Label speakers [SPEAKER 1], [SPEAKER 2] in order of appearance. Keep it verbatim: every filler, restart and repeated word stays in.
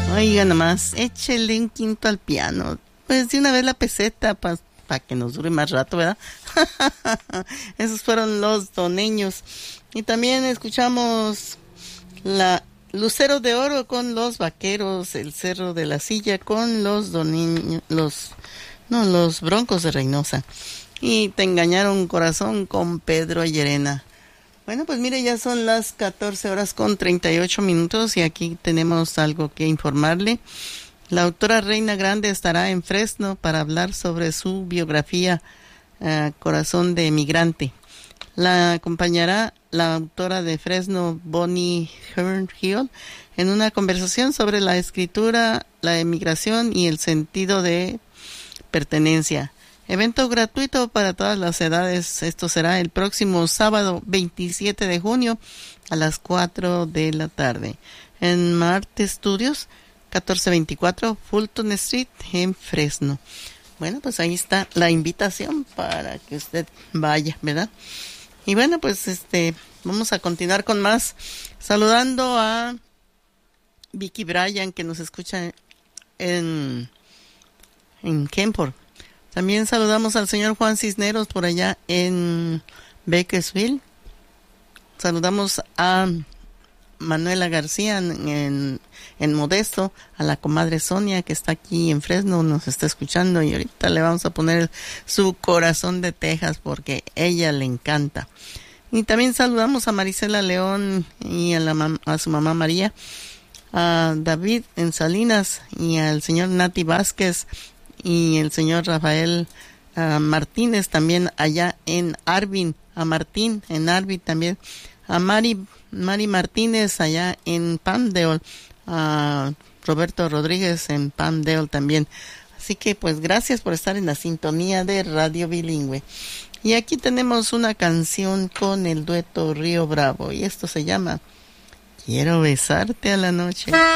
[SPEAKER 1] Oiga nomás, échele un quinto al piano. Pues de una vez la peseta para pa que nos dure más rato, ¿verdad? Esos fueron los doneños. Y también escuchamos la Lucero de Oro con los Vaqueros, el Cerro de la Silla con los doneños, los, no, los Broncos de Reynosa. Y Te Engañaron Corazón con Pedro Llerena. Bueno, pues mire, ya son las catorce horas con treinta y ocho minutos y aquí tenemos algo que informarle. La autora Reina Grande estará en Fresno para hablar sobre su biografía uh, Corazón de Emigrante. La acompañará la autora de Fresno, Bonnie Hernhill, en una conversación sobre la escritura, la emigración y el sentido de pertenencia. Evento gratuito para todas las edades. Esto será el próximo sábado veintisiete de junio a las cuatro de la tarde en Marte Studios, catorce veinticuatro Fulton Street en Fresno. Bueno, pues ahí está la invitación para que usted vaya, ¿verdad? Y bueno, pues este vamos a continuar con más, saludando a Vicky Bryan, que nos escucha en en Kempor. También saludamos al señor Juan Cisneros por allá en Bakersfield. Saludamos a Manuela García en, en, en Modesto, a la comadre Sonia que está aquí en Fresno, nos está escuchando y ahorita le vamos a poner su Corazón de Texas porque ella le encanta. Y también saludamos a Marisela León y a, la, a su mamá María, a David en Salinas y al señor Nati Vázquez y el señor Rafael uh, Martínez también allá en Arvin, a Martín en Arvin también, a Mari, Mari Martínez allá en Palmdale, a Roberto Rodríguez en Palmdale también. Así que pues gracias por estar en la sintonía de Radio Bilingüe. Y aquí tenemos una canción con el dueto Río Bravo y esto se llama Quiero besarte a la noche.